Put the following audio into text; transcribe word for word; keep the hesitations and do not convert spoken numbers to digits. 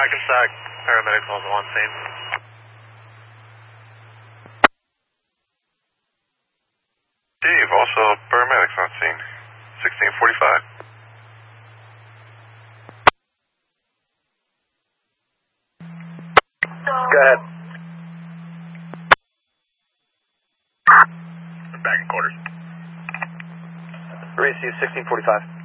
Hackensack, paramedics also on scene. Steve, also paramedics on scene. sixteen forty-five. Go ahead. Back in quarters. Receive sixteen forty-five.